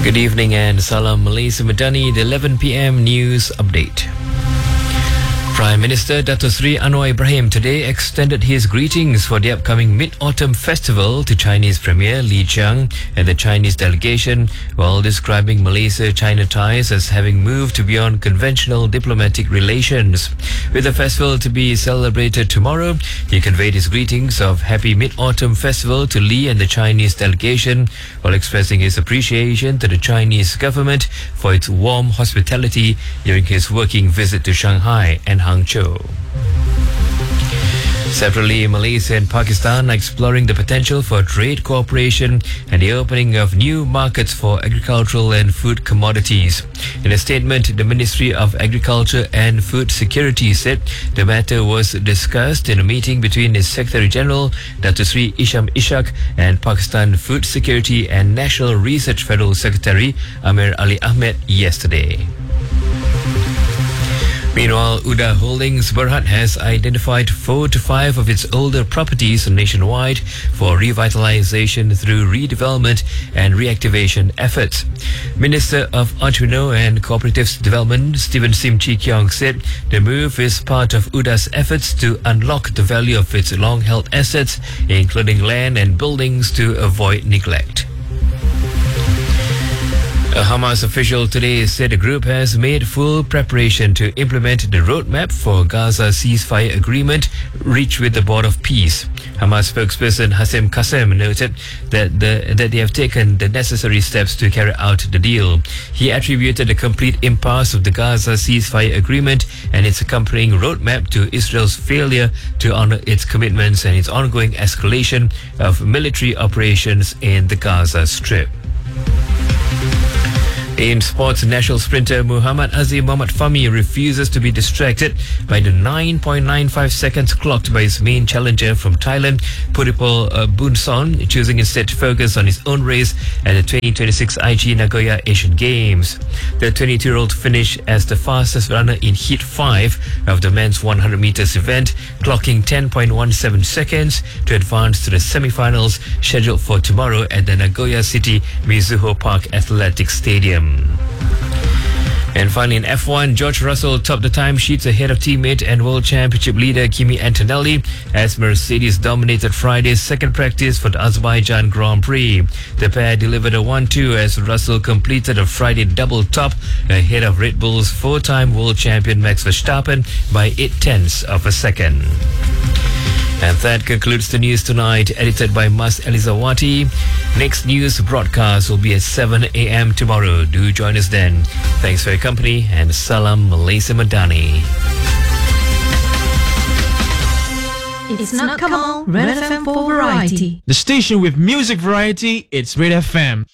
Good evening and Salam Malaysia Madani, the 11 p.m. news update. Prime Minister Dato Sri Anwar Ibrahim today extended his greetings for the upcoming Mid-Autumn Festival to Chinese Premier Li Qiang and the Chinese delegation, while describing Malaysia-China ties as having moved beyond conventional diplomatic relations. With the festival to be celebrated tomorrow, he conveyed his greetings of Happy Mid-Autumn Festival to Li and the Chinese delegation, while expressing his appreciation to the Chinese government for its warm hospitality during his working visit to Shanghai and Hangzhou. Separately, Malaysia and Pakistan are exploring the potential for trade cooperation and the opening of new markets for agricultural and food commodities. In a statement, the Ministry of Agriculture and Food Security said the matter was discussed in a meeting between its Secretary General, Dato Sri Isham Ishak, and Pakistan Food Security and National Research Federal Secretary Amir Ali Ahmed yesterday. Meanwhile, Uda Holdings Berhad has identified 4 to 5 of its older properties nationwide for revitalization through redevelopment and reactivation efforts. Minister of Entrepreneur and Cooperatives Development, Stephen Sim Chi Keong, said the move is part of Uda's efforts to unlock the value of its long-held assets, including land and buildings, to avoid neglect. A Hamas official today said the group has made full preparation to implement the roadmap for Gaza ceasefire agreement reached with the Board of Peace. Hamas spokesperson Hassem Qassem noted that they have taken the necessary steps to carry out the deal. He attributed the complete impasse of the Gaza ceasefire agreement and its accompanying roadmap to Israel's failure to honor its commitments and its ongoing escalation of military operations in the Gaza Strip. In sports, national sprinter Muhammad Azim Muhammad Fahmi refuses to be distracted by the 9.95 seconds clocked by his main challenger from Thailand, Pudipol Bunson, choosing instead to focus on his own race at the 2026 IG Nagoya Asian Games. The 22-year-old finished as the fastest runner in Heat 5 of the men's 100 meters event, clocking 10.17 seconds to advance to the semi-finals scheduled for tomorrow at the Nagoya City Mizuho Park Athletics Stadium. And finally, in F1, George Russell topped the timesheets ahead of teammate and World Championship leader Kimi Antonelli as Mercedes dominated Friday's second practice for the Azerbaijan Grand Prix. The pair delivered a 1-2 as Russell completed a Friday double top ahead of Red Bull's 4-time world champion Max Verstappen by 0.8 of a second. And that concludes the news tonight, edited by Mas Elizawati. Next news broadcast will be at 7 a.m. tomorrow. Do join us then. Thanks for your company and Salam Malaysia Madani. It's not Kamal, Red FM for variety. The station with music variety, it's Red FM.